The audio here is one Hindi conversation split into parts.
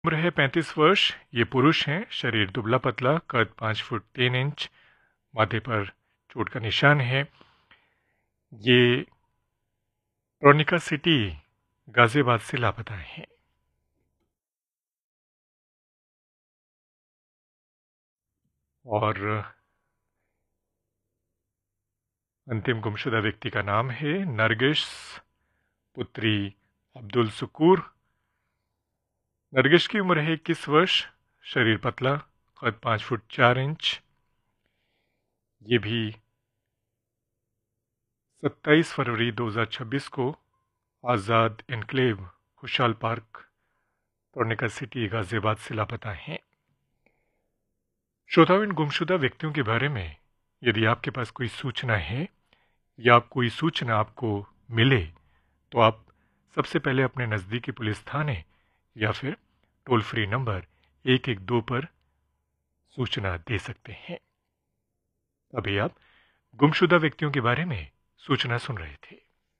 उम्र है 35 वर्ष। ये पुरुष हैं। शरीर दुबला पतला, कद 5 फुट 3 इंच, माथे पर चोट का निशान है। ये टॉर्निका सिटी गाजियाबाद से लापता हैं। और अंतिम गुमशुदा व्यक्ति का नाम है नरगिस पुत्री अब्दुल सुकूर। नरगिस की उम्र है 21 वर्ष। शरीर पतला, कद 5 फुट 4 इंच। ये भी 27 फरवरी 2026 को आज़ाद एनक्लेव खुशहाल पार्क टॉर्निका सिटी गाजियाबाद से लापता हैं। श्रोताओं, इन गुमशुदा व्यक्तियों के बारे में यदि आपके पास कोई सूचना है या कोई सूचना आपको मिले तो आप सबसे पहले अपने नज़दीकी पुलिस थाने या फिर टोल फ्री नंबर 112 पर सूचना दे सकते हैं। अभी आप गुमशुदा व्यक्तियों के बारे में सूचना सुन रहे थे।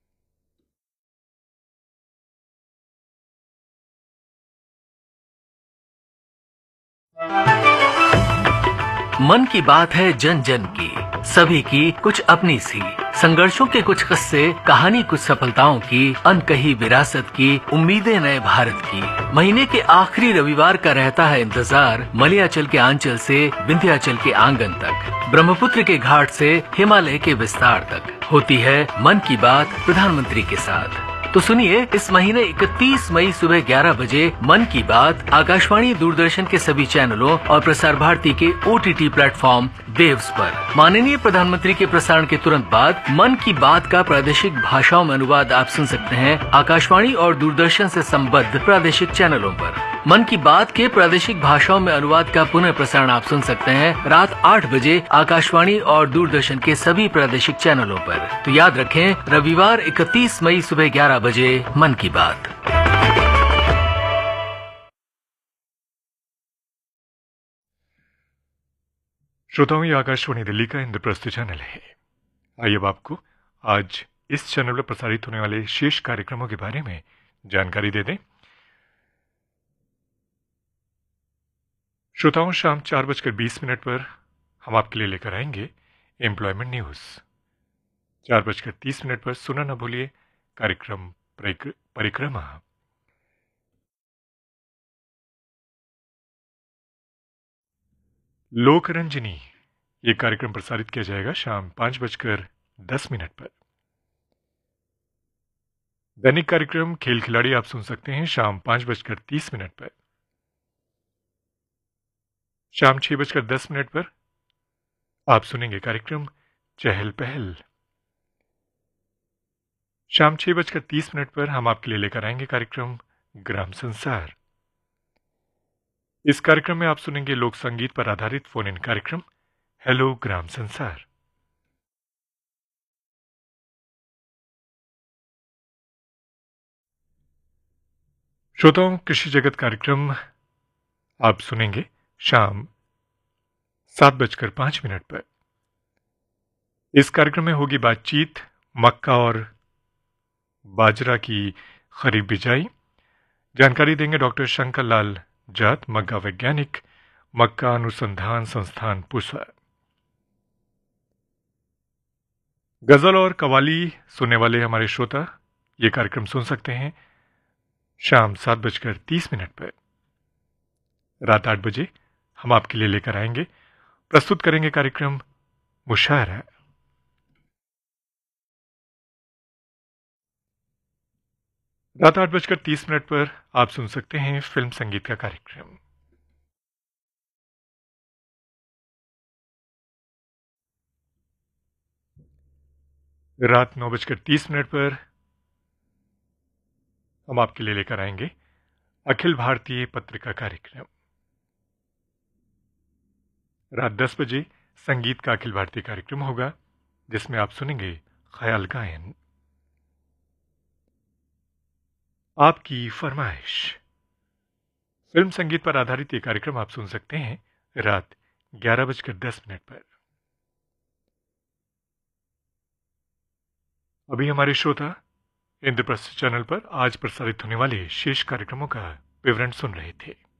मन की बात है जन जन की, सभी की कुछ अपनी सी, संघर्षों के कुछ किस्से, कहानी कुछ सफलताओं की, अनकही विरासत की, उम्मीदें नए भारत की। महीने के आखिरी रविवार का रहता है इंतजार, मलयाचल के आंचल से विंध्याचल के आंगन तक, ब्रह्मपुत्र के घाट से हिमालय के विस्तार तक होती है मन की बात प्रधानमंत्री के साथ। तो सुनिए, इस महीने 31 मई सुबह 11 बजे मन की बात आकाशवाणी दूरदर्शन के सभी चैनलों और प्रसार भारती के OTT प्लेटफॉर्म वेव्स पर। माननीय प्रधानमंत्री के प्रसारण के तुरंत बाद मन की बात का प्रादेशिक भाषाओं में अनुवाद आप सुन सकते हैं आकाशवाणी और दूरदर्शन से संबद्ध प्रादेशिक चैनलों पर। मन की बात के प्रादेशिक भाषाओं में अनुवाद का पुनः प्रसारण आप सुन सकते हैं रात 8 बजे आकाशवाणी और दूरदर्शन के सभी प्रादेशिक चैनलों पर। तो याद रखें, रविवार 31 मई सुबह 11 बजे मन की बात। श्रोताओं, ये आकाशवाणी दिल्ली का इंद्रप्रस्थ चैनल है। आइए अब आपको आज इस चैनल पर प्रसारित होने वाले शेष कार्यक्रमों के बारे में जानकारी दे दें। श्रोताओं, शाम 4:20 पर हम आपके लिए लेकर आएंगे एम्प्लॉयमेंट न्यूज। 4:30 पर सुना न भूलिए कार्यक्रम परिक्रमा। लोकरंजनी, ये कार्यक्रम प्रसारित किया जाएगा शाम 5:10 पर। दैनिक कार्यक्रम खेल खिलाड़ी आप सुन सकते हैं शाम 5:30 पर। शाम 6:10 पर आप सुनेंगे कार्यक्रम चहल पहल। शाम 6:30 पर हम आपके लिए लेकर आएंगे कार्यक्रम ग्राम संसार। इस कार्यक्रम में आप सुनेंगे लोक संगीत पर आधारित फोन इन कार्यक्रम हेलो ग्राम संसार। श्रोताओं, कृषि जगत कार्यक्रम आप सुनेंगे शाम 7:05 पर। इस कार्यक्रम में होगी बातचीत मक्का और बाजरा की खरीफ बिजाई। जानकारी देंगे डॉक्टर शंकर लाल जाट, मक्का वैज्ञानिक, मक्का अनुसंधान संस्थान पूसा। गजल और कवाली सुनने वाले हमारे श्रोता ये कार्यक्रम सुन सकते हैं शाम 7:30 पर। रात 8 बजे हम आपके लिए लेकर आएंगे, प्रस्तुत करेंगे कार्यक्रम मुशायरा। रात 8:30 पर आप सुन सकते हैं फिल्म संगीत का कार्यक्रम। रात 9:30 पर हम आपके लिए लेकर आएंगे अखिल भारतीय पत्रिका कार्यक्रम। रात 10 बजे संगीत का अखिल भारतीय कार्यक्रम होगा जिसमें आप सुनेंगे ख्याल गायन। आपकी फरमाइश, फिल्म संगीत पर आधारित ये कार्यक्रम आप सुन सकते हैं रात 11:10 पर। अभी हमारे श्रोता इंद्रप्रस्थ चैनल पर आज प्रसारित होने वाले शेष कार्यक्रमों का विवरण सुन रहे थे।